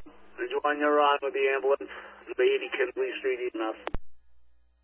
Join your run with the ambulance, the 80 Kinsley Street EMS.